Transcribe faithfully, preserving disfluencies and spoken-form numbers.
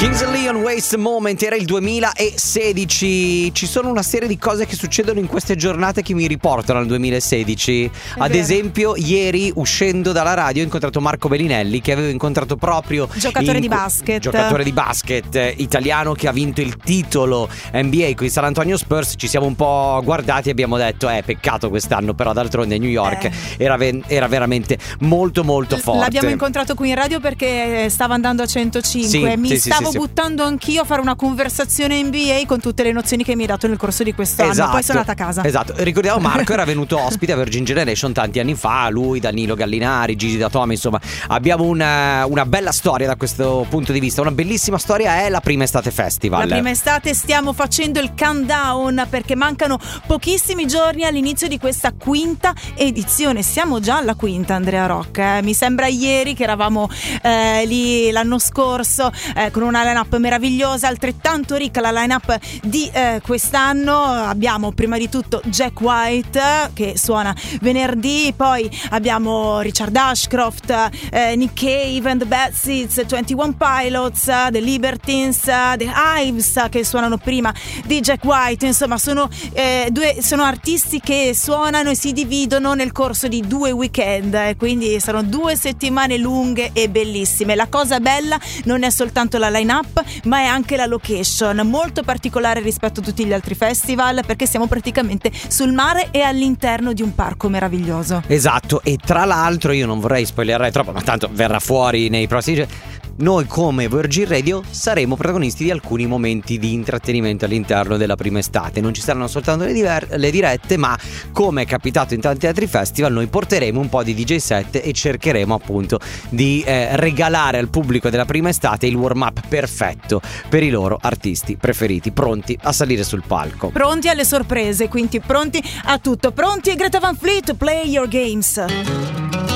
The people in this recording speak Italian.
Kings Leon Waste Moment, era il duemilasedici. Ci sono una serie di cose che succedono in queste giornate che mi riportano al duemilasedici. Ad vero. esempio, ieri uscendo dalla radio ho incontrato Marco Bellinelli, che avevo incontrato proprio Giocatore in... di basket. Giocatore di basket eh, italiano che ha vinto il titolo N B A con i San Antonio Spurs. Ci siamo un po' guardati e abbiamo detto eh peccato quest'anno, però d'altronde New York eh. era, ve- era veramente molto molto forte. L'abbiamo incontrato qui in radio perché stava andando a centocinque. Sì, Mi sì, sì, stavo sì, sì. buttando anch'io a fare una conversazione N B A con tutte le nozioni che mi hai dato nel corso di quest'anno. Esatto, Poi sono andata a casa. Esatto, ricordiamo Marco era venuto ospite a Virgin Generation tanti anni fa. Lui, Danilo Gallinari, Gigi D'Atomi, insomma abbiamo una, una bella storia da questo punto di vista. Una bellissima storia è la Prima Estate Festival. La Prima Estate, stiamo facendo il countdown perché mancano pochissimi giorni all'inizio di questa quinta edizione. Siamo già alla quinta, Andrea Rock, eh? Mi sembra ieri che eravamo eh, lì l'anno scorso eh, con una line-up meravigliosa, altrettanto ricca la line-up di eh, quest'anno. Abbiamo prima di tutto Jack White che suona venerdì, poi abbiamo Richard Ashcroft, eh, Nick Cave and the Bad Seeds, ventuno Pilots, The Libertines, The Hives che suonano prima di Jack White. Insomma sono, eh, due, sono artisti che suonano e si dividono nel corso di due weekend, eh, quindi sono due settimane lunghe e bellissime. La cosa bella non è soltanto la line-up ma è anche la location, molto particolare rispetto a tutti gli altri festival perché siamo praticamente sul mare e all'interno di un parco meraviglioso. Esatto, e tra l'altro io non vorrei spoilerare troppo, ma tanto verrà fuori nei prossimi giorni. Noi come Virgin Radio saremo protagonisti di alcuni momenti di intrattenimento all'interno della Prima Estate. Non ci saranno soltanto le, diver- le dirette, ma come è capitato in tanti altri festival noi porteremo un po' di D J set e cercheremo appunto di eh, regalare al pubblico della Prima Estate il warm up perfetto per i loro artisti preferiti, pronti a salire sul palco, pronti alle sorprese, quindi pronti a tutto, pronti a Greta Van Fleet, play your games.